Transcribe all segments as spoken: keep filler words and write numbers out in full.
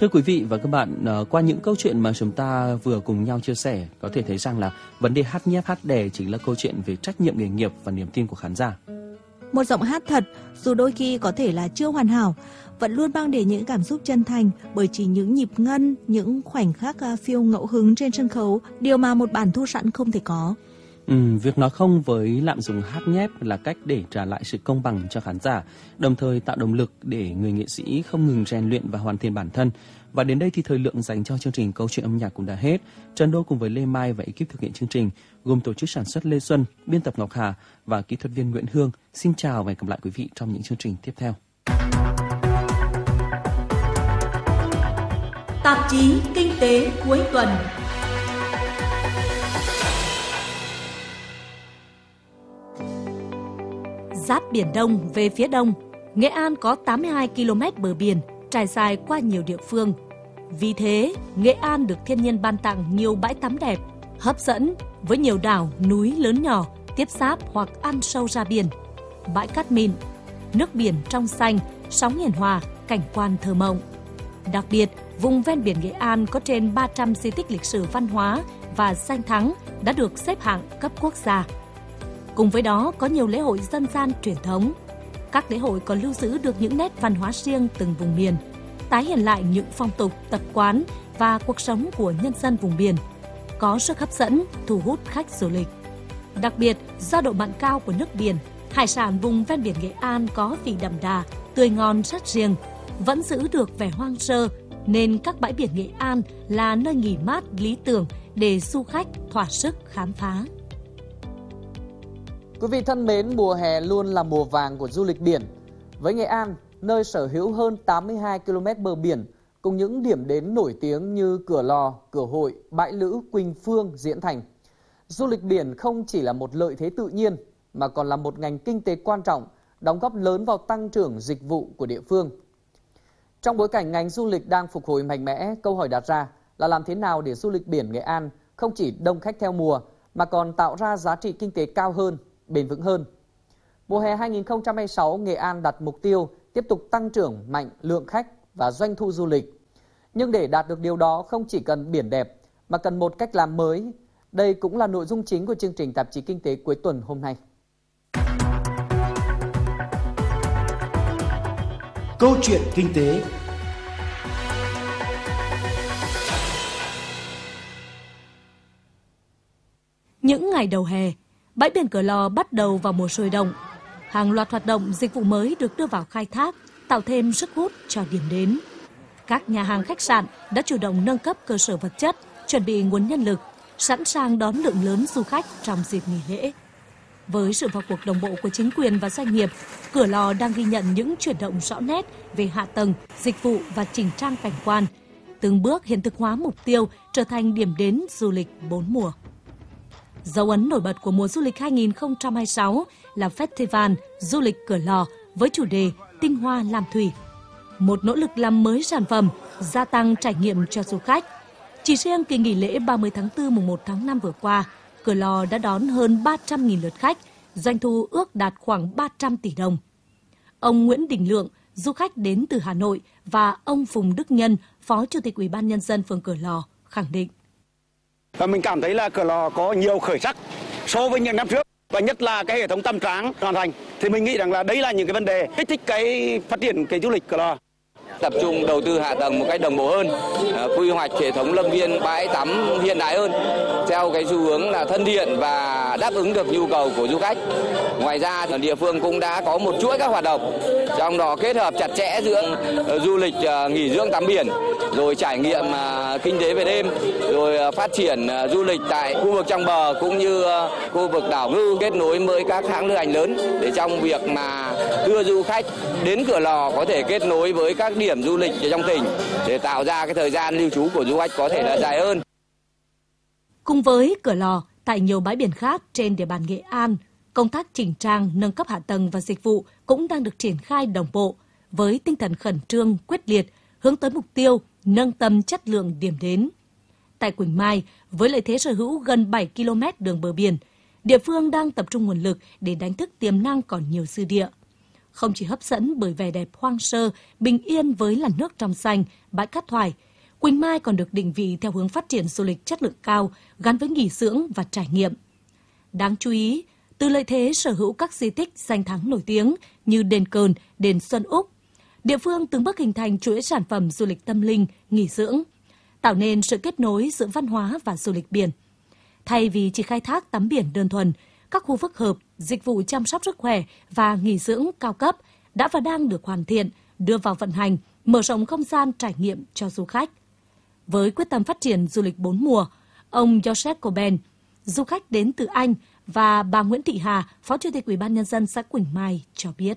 Thưa quý vị và các bạn, qua những câu chuyện mà chúng ta vừa cùng nhau chia sẻ, có thể thấy rằng là vấn đề hát nhép hát đè chính là câu chuyện về trách nhiệm nghề nghiệp và niềm tin của khán giả. Một giọng hát thật, dù đôi khi có thể là chưa hoàn hảo, vẫn luôn mang đến những cảm xúc chân thành, bởi chỉ những nhịp ngân, những khoảnh khắc phiêu ngẫu hứng trên sân khấu, điều mà một bản thu sẵn không thể có. Ừ, việc nói không với lạm dụng hát nhép là cách để trả lại sự công bằng cho khán giả, đồng thời tạo động lực để người nghệ sĩ không ngừng rèn luyện và hoàn thiện bản thân. Và đến đây thì thời lượng dành cho chương trình Câu chuyện âm nhạc cũng đã hết. Trần Đô cùng với Lê Mai và ekip thực hiện chương trình, gồm tổ chức sản xuất Lê Xuân, biên tập Ngọc Hà và kỹ thuật viên Nguyễn Hương. Xin chào và hẹn gặp lại quý vị trong những chương trình tiếp theo. Tạp chí Kinh tế cuối tuần. Giáp Biển Đông về phía đông, Nghệ An có tám mươi hai ki lô mét bờ biển trải dài qua nhiều địa phương. Vì thế, Nghệ An được thiên nhiên ban tặng nhiều bãi tắm đẹp, hấp dẫn với nhiều đảo, núi lớn nhỏ tiếp giáp hoặc ăn sâu ra biển. Bãi cát mịn, nước biển trong xanh, sóng hiền hòa, cảnh quan thơ mộng. Đặc biệt, vùng ven biển Nghệ An có trên ba trăm di tích lịch sử văn hóa và danh thắng đã được xếp hạng cấp quốc gia. Cùng với đó có nhiều lễ hội dân gian truyền thống. Các lễ hội còn lưu giữ được những nét văn hóa riêng từng vùng miền, tái hiện lại những phong tục, tập quán và cuộc sống của nhân dân vùng biển, có sức hấp dẫn, thu hút khách du lịch. Đặc biệt, do độ mặn cao của nước biển, hải sản vùng ven biển Nghệ An có vị đậm đà, tươi ngon rất riêng, vẫn giữ được vẻ hoang sơ, nên các bãi biển Nghệ An là nơi nghỉ mát lý tưởng để du khách thỏa sức khám phá. Quý vị thân mến, mùa hè luôn là mùa vàng của du lịch biển. Với Nghệ An, nơi sở hữu hơn tám mươi hai ki lô mét bờ biển, cùng những điểm đến nổi tiếng như Cửa Lò, Cửa Hội, Bãi Lữ, Quỳnh Phương, Diễn Thành. Du lịch biển không chỉ là một lợi thế tự nhiên, mà còn là một ngành kinh tế quan trọng, đóng góp lớn vào tăng trưởng dịch vụ của địa phương. Trong bối cảnh ngành du lịch đang phục hồi mạnh mẽ, câu hỏi đặt ra là làm thế nào để du lịch biển Nghệ An không chỉ đông khách theo mùa, mà còn tạo ra giá trị kinh tế cao hơn, bền vững hơn. Mùa hè hai nghìn không trăm hai mươi sáu, Nghệ An đặt mục tiêu tiếp tục tăng trưởng mạnh lượng khách và doanh thu du lịch. Nhưng để đạt được điều đó không chỉ cần biển đẹp, mà cần một cách làm mới. Đây cũng là nội dung chính của chương trình Tạp chí Kinh tế cuối tuần hôm nay. Câu chuyện kinh tế. Những ngày đầu hè, bãi biển Cửa Lò bắt đầu vào mùa sôi động. Hàng loạt hoạt động dịch vụ mới được đưa vào khai thác, tạo thêm sức hút cho điểm đến. Các nhà hàng khách sạn đã chủ động nâng cấp cơ sở vật chất, chuẩn bị nguồn nhân lực, sẵn sàng đón lượng lớn du khách trong dịp nghỉ lễ. Với sự vào cuộc đồng bộ của chính quyền và doanh nghiệp, Cửa Lò đang ghi nhận những chuyển động rõ nét về hạ tầng, dịch vụ và chỉnh trang cảnh quan, từng bước hiện thực hóa mục tiêu trở thành điểm đến du lịch bốn mùa. Dấu ấn nổi bật của mùa du lịch hai nghìn không trăm hai mươi sáu là Festival Du lịch Cửa Lò với chủ đề Tinh Hoa Lam Thủy. Một nỗ lực làm mới sản phẩm, gia tăng trải nghiệm cho du khách. Chỉ riêng kỳ nghỉ lễ ba mươi tháng tư mùng một tháng năm vừa qua, Cửa Lò đã đón hơn ba trăm nghìn lượt khách, doanh thu ước đạt khoảng ba trăm tỷ đồng. Ông Nguyễn Đình Lượng, du khách đến từ Hà Nội, và ông Phùng Đức Nhân, Phó Chủ tịch Ủy ban Nhân dân phường Cửa Lò, khẳng định. Và mình cảm thấy là Cửa Lò có nhiều khởi sắc so với những năm trước, và nhất là cái hệ thống Tam Tráng hoàn thành, thì mình nghĩ rằng là đấy là những cái vấn đề kích thích cái phát triển cái du lịch Cửa Lò. Tập trung đầu tư hạ tầng một cách đồng bộ hơn, quy hoạch hệ thống lâm viên, bãi tắm hiện đại hơn, theo cái xu hướng là thân thiện và đáp ứng được nhu cầu của du khách. Ngoài ra thì địa phương cũng đã có một chuỗi các hoạt động, trong đó kết hợp chặt chẽ giữa du lịch nghỉ dưỡng tắm biển, rồi trải nghiệm kinh tế về đêm, rồi phát triển du lịch tại khu vực trong bờ cũng như khu vực đảo ngư, kết nối với các hãng lữ hành lớn để trong việc mà đưa du khách đến Cửa Lò có thể kết nối với các điểm du lịch ở trong tỉnh để tạo ra cái thời gian lưu trú của du khách có thể là dài hơn. Cùng với Cửa Lò, tại nhiều bãi biển khác trên địa bàn Nghệ An, công tác chỉnh trang, nâng cấp hạ tầng và dịch vụ cũng đang được triển khai đồng bộ với tinh thần khẩn trương, quyết liệt, hướng tới mục tiêu nâng tầm chất lượng điểm đến. Tại Quỳnh Mai, với lợi thế sở hữu gần bảy ki lô mét đường bờ biển, địa phương đang tập trung nguồn lực để đánh thức tiềm năng còn nhiều dư địa. không chỉ hấp dẫn bởi vẻ đẹp hoang sơ, bình yên với làn nước trong xanh, bãi cát thoải, Quỳnh Mai còn được định vị theo hướng phát triển du lịch chất lượng cao, gắn với nghỉ dưỡng và trải nghiệm. Đáng chú ý, từ lợi thế sở hữu các di tích danh thắng nổi tiếng như đền Cờn, đền Xuân Úc, địa phương từng bước hình thành chuỗi sản phẩm du lịch tâm linh, nghỉ dưỡng, tạo nên sự kết nối giữa văn hóa và du lịch biển. Thay vì chỉ khai thác tắm biển đơn thuần, các khu phức hợp, dịch vụ chăm sóc sức khỏe và nghỉ dưỡng cao cấp đã và đang được hoàn thiện, đưa vào vận hành, mở rộng không gian trải nghiệm cho du khách. Với quyết tâm phát triển du lịch bốn mùa, ông Joseph Coben, du khách đến từ Anh, và bà Nguyễn Thị Hà, Phó Chủ tịch Ủy ban Nhân dân xã Quỳnh Mai cho biết.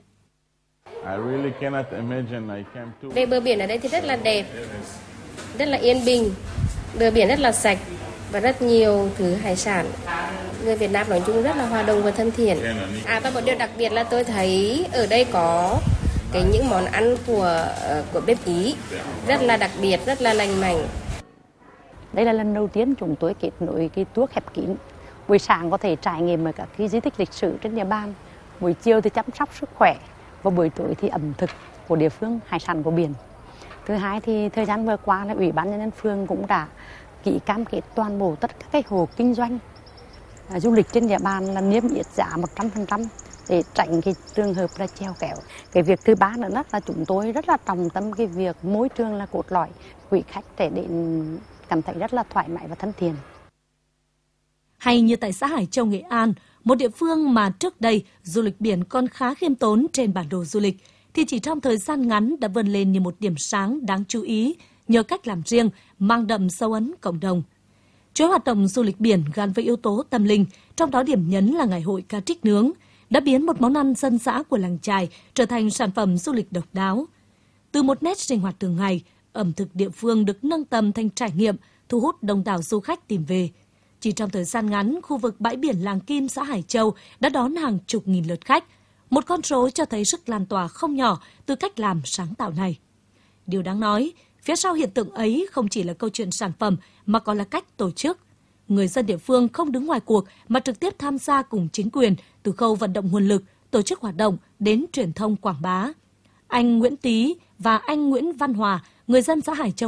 Về bờ biển ở đây thì rất là đẹp, rất là yên bình, bờ biển rất là sạch và rất nhiều thứ hải sản. Người Việt Nam nói chung rất là hòa đồng và thân thiện. À và một điều đặc biệt là tôi thấy ở đây có cái những món ăn của của bếp Ý rất là đặc biệt, rất là lành mạnh. Đây là lần đầu tiên chúng tôi kết nối cái tour khép kín. Buổi sáng có thể trải nghiệm ở các cái di tích lịch sử trên địa bàn, buổi chiều thì chăm sóc sức khỏe và buổi tối thì ẩm thực của địa phương, hải sản của biển. Thứ hai thì thời gian vừa qua là Ủy ban Nhân dân phường cũng đã ký cam kết toàn bộ tất cả các hộ kinh doanh à, du lịch trên địa bàn là niêm yết giá một trăm phần trăm để tránh cái trường hợp là treo kéo. Cái việc thứ ba nữa là chúng tôi rất là trọng tâm cái việc môi trường là cốt lõi, quý khách để đến cảm thấy rất là thoải mái và thân thiện. Hay như tại xã Hải Châu, Nghệ An, một địa phương mà trước đây du lịch biển còn khá khiêm tốn trên bản đồ du lịch, thì chỉ trong thời gian ngắn đã vươn lên như một điểm sáng đáng chú ý nhờ cách làm riêng, mang đậm dấu ấn cộng đồng. Chuỗi hoạt động du lịch biển gắn với yếu tố tâm linh, trong đó điểm nhấn là ngày hội cá trích nướng, đã biến một món ăn dân dã của làng chài trở thành sản phẩm du lịch độc đáo. Từ một nét sinh hoạt thường ngày, ẩm thực địa phương được nâng tầm thành trải nghiệm, thu hút đông đảo du khách tìm về. Chỉ trong thời gian ngắn, khu vực bãi biển Làng Kim, xã Hải Châu đã đón hàng chục nghìn lượt khách. Một con số cho thấy sức lan tỏa không nhỏ từ cách làm sáng tạo này. Điều đáng nói, phía sau hiện tượng ấy không chỉ là câu chuyện sản phẩm mà còn là cách tổ chức. Người dân địa phương không đứng ngoài cuộc mà trực tiếp tham gia cùng chính quyền từ khâu vận động nguồn lực, tổ chức hoạt động đến truyền thông quảng bá. Anh Nguyễn Tý và anh Nguyễn Văn Hòa, người dân xã Hải Châu